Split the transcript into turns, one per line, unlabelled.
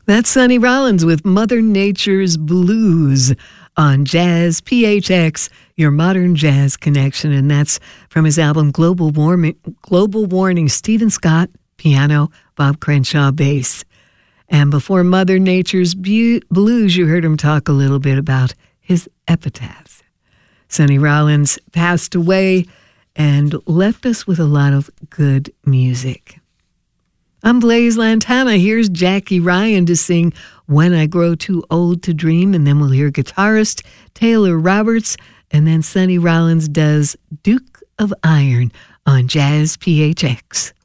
That's Sonny Rollins with Mother Nature's Blues on Jazz PHX, your modern jazz connection. And that's from his album Global Warning, Stephen Scott, piano, Bob Crenshaw, bass. And before Mother Nature's Blues, you heard him talk a little bit about his epitaph. Sonny Rollins passed away and left us with a lot of good music. I'm Blaise Lantana. Here's Jackie Ryan to sing When I Grow Too Old to Dream, and then we'll hear guitarist Taylor Roberts, and then Sonny Rollins does Duke of Iron on Jazz PHX.